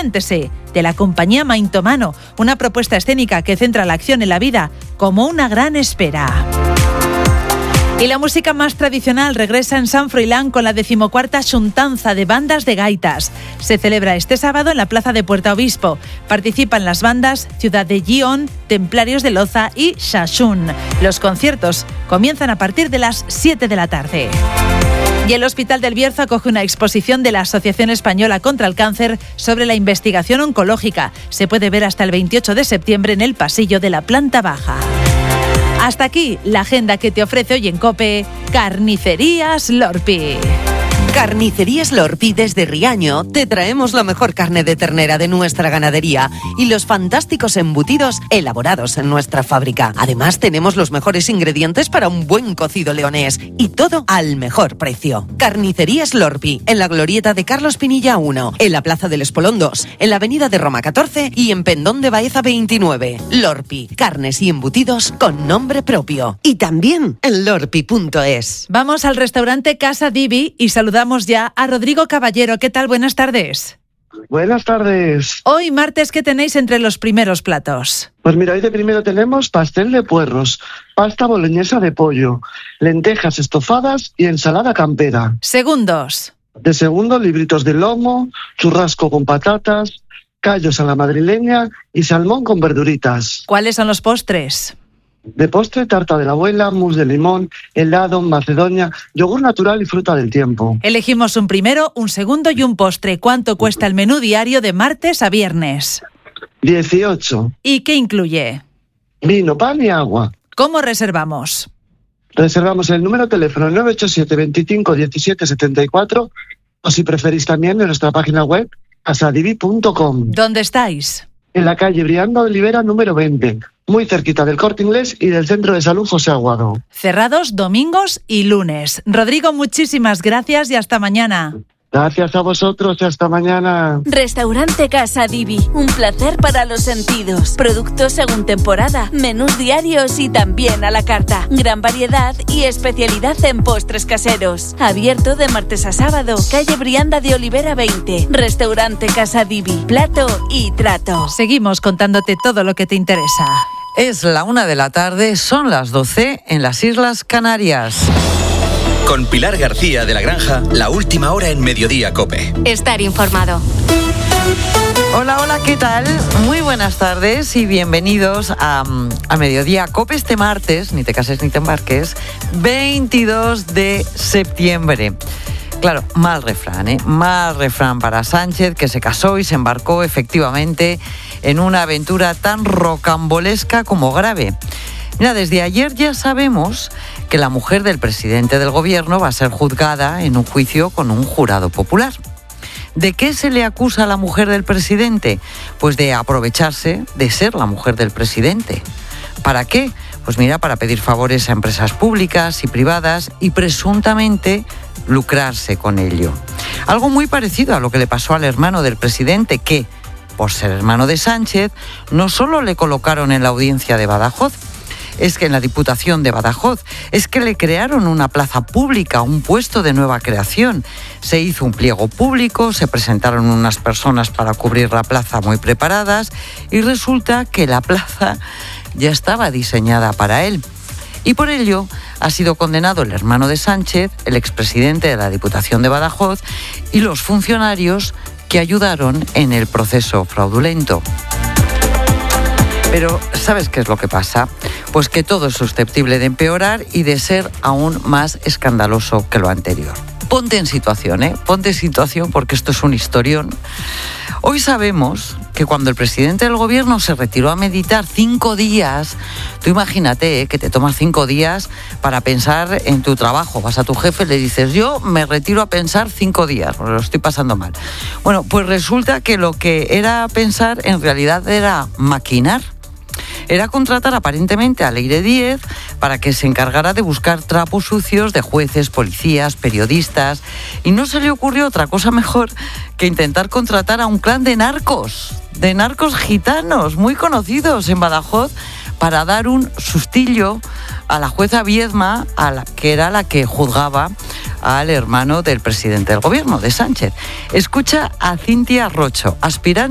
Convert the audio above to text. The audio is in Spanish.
Siéntese, de la compañía Maintomano, una propuesta escénica que centra la acción en la vida como una gran espera. Y la música más tradicional regresa en San Froilán con la 14ª Xuntanza de Bandas de Gaitas. Se celebra este sábado en la Plaza de Puerta Obispo. Participan las bandas Ciudad de Gion, Templarios de Loza y Xaxún. Los conciertos comienzan a partir de las 7 de la tarde. Y el Hospital del Bierzo acoge una exposición de la Asociación Española contra el Cáncer sobre la investigación oncológica. Se puede ver hasta el 28 de septiembre en el pasillo de la planta baja. Hasta aquí la agenda que te ofrece hoy en COPE Carnicerías Lorpi. Carnicerías Lorpi desde Riaño te traemos la mejor carne de ternera de nuestra ganadería y los fantásticos embutidos elaborados en nuestra fábrica. Además tenemos los mejores ingredientes para un buen cocido leonés y todo al mejor precio. Carnicerías Lorpi en la glorieta de Carlos Pinilla 1, en la Plaza del Espolón 2, en la Avenida de Roma 14 y en Pendón de Baeza 29. Lorpi, carnes y embutidos con nombre propio. Y también en lorpi.es. Vamos al restaurante Casa Divi y saludamos ya a Rodrigo Caballero. ¿Qué tal? Buenas tardes. Buenas tardes. Hoy martes, ¿qué tenéis entre los primeros platos? Pues mira, hoy de primero tenemos pastel de puerros, pasta boloñesa de pollo, lentejas estofadas y ensalada campera. Segundos. De segundo, libritos de lomo, churrasco con patatas, callos a la madrileña y salmón con verduritas. ¿Cuáles son los postres? De postre, tarta de la abuela, mousse de limón, helado, macedonia, yogur natural y fruta del tiempo. Elegimos un primero, un segundo y un postre. ¿Cuánto cuesta el menú diario de martes a viernes? 18. ¿Y qué incluye? Vino, pan y agua. ¿Cómo reservamos? Reservamos el número de teléfono 987 25 17 74 o si preferís también en nuestra página web casadivi.com. ¿Dónde estáis? En la calle Brianda de Olivera número 20, muy cerquita del Corte Inglés y del Centro de Salud José Aguado. Cerrados domingos y lunes. Rodrigo, muchísimas gracias y hasta mañana. Gracias a vosotros y hasta mañana. Restaurante Casa Divi, un placer para los sentidos. Productos según temporada, menús diarios y también a la carta. Gran variedad y especialidad en postres caseros. Abierto de martes a sábado, calle Brianda de Olivera 20. Restaurante Casa Divi, plato y trato. Seguimos contándote todo lo que te interesa. Es la 1 de la tarde, son las 12 en las Islas Canarias. Con Pilar García de la Granja, la última hora en Mediodía COPE. Estar informado. Hola, hola, ¿qué tal? Muy buenas tardes y bienvenidos a Mediodía COPE este martes, ni te cases ni te embarques, 22 de septiembre. Claro, mal refrán para Sánchez, que se casó y se embarcó efectivamente en una aventura tan rocambolesca como grave. Mira, desde ayer ya sabemos que la mujer del presidente del gobierno va a ser juzgada en un juicio con un jurado popular. ¿De qué se le acusa a la mujer del presidente? Pues de aprovecharse de ser la mujer del presidente. ¿Para qué? Pues mira, para pedir favores a empresas públicas y privadas y presuntamente lucrarse con ello. Algo muy parecido a lo que le pasó al hermano del presidente, que, por ser hermano de Sánchez, no solo le colocaron en la audiencia de Badajoz, es que en la Diputación de Badajoz, es que le crearon una plaza pública, un puesto de nueva creación. Se hizo un pliego público, se presentaron unas personas para cubrir la plaza muy preparadas y resulta que la plaza ya estaba diseñada para él. Y por ello ha sido condenado el hermano de Sánchez, el expresidente de la Diputación de Badajoz y los funcionarios que ayudaron en el proceso fraudulento. Pero, ¿sabes qué es lo que pasa? Pues que todo es susceptible de empeorar y de ser aún más escandaloso que lo anterior. Ponte en situación, Ponte en situación porque esto es un historión. Hoy sabemos que cuando el presidente del gobierno se retiró a meditar 5 días, tú imagínate que te tomas 5 días para pensar en tu trabajo. Vas a tu jefe y le dices, yo me retiro a pensar 5 días, porque lo estoy pasando mal. Bueno, pues resulta que lo que era pensar en realidad era maquinar. Era contratar aparentemente a Leire Díez para que se encargara de buscar trapos sucios de jueces, policías, periodistas. Y no se le ocurrió otra cosa mejor que intentar contratar a un clan de narcos gitanos muy conocidos en Badajoz para dar un sustillo a la jueza Viedma, que era la que juzgaba al hermano del presidente del gobierno, de Sánchez. Escucha a Cintia Rocho, aspirante